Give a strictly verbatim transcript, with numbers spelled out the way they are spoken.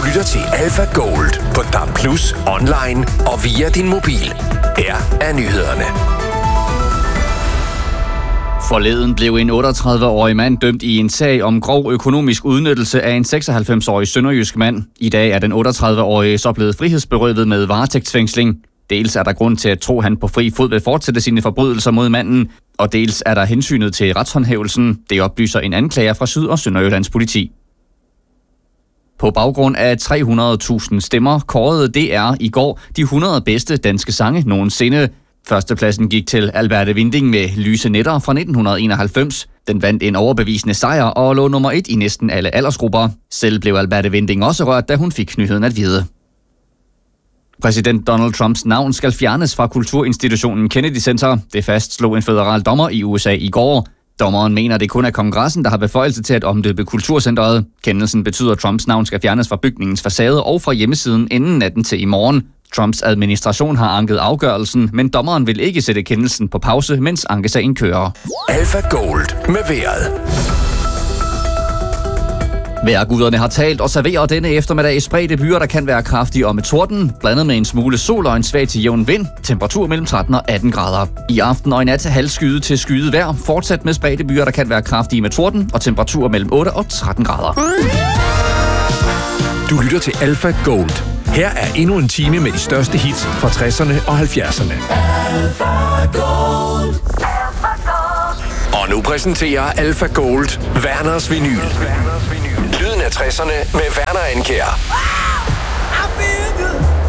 lytter til Alpha Gold på D A B plus, online og via din mobil. Her er nyhederne. Forleden blev en otteogtredive-årig mand dømt i en sag om grov økonomisk udnyttelse af en seksoghalvfems-årig sønderjysk mand. I dag er den otteogtredive-årige så blevet frihedsberøvet med varetægtsfængsling. Dels er der grund til at tro, at han på fri fod vil fortsætte sine forbrydelser mod manden, og dels er der hensynet til retshåndhævelsen. Det oplyser en anklager fra Syd- og Sønderjyllands politi. På baggrund af tre hundrede tusind stemmer kårede D R i går de hundrede bedste danske sange nogensinde. Førstepladsen gik til Alberte Winding med Lyse Nætter fra nitten enoghalvfems. Den vandt en overbevisende sejr og lå nummer et i næsten alle aldersgrupper. Selv blev Alberte Winding også rørt, da hun fik nyheden at vide. Præsident Donald Trumps navn skal fjernes fra kulturinstitutionen Kennedy Center. Det fastslog en føderal dommer i U S A i går. Dommeren mener, det kun er kongressen, der har beføjelse til at omdøbe kulturcenteret. Kendelsen betyder, at Trumps navn skal fjernes fra bygningens facade og fra hjemmesiden inden natten til i morgen. Trumps administration har anket afgørelsen, men dommeren vil ikke sætte kendelsen på pause, mens ankesagen kører. Alpha Gold med vejret. Vejrguderne har talt og serverer denne eftermiddag spredte byer, der kan være kraftige og med torden, blandet med en smule sol og en svag til jævn vind, temperatur mellem tretten og atten grader. I aften og i nat halvskyet til skyet vejr, fortsat med spredte byer, der kan være kraftige med torden og temperatur mellem otte og tretten grader. Du lytter til Alpha Gold. Her er endnu en time med de største hits fra tresserne og halvfjerdserne. Alpha Gold. Og nu præsenterer Alpha Gold Werners Vinyl. Lyden af tresserne med Werner Ankjær. I feel good.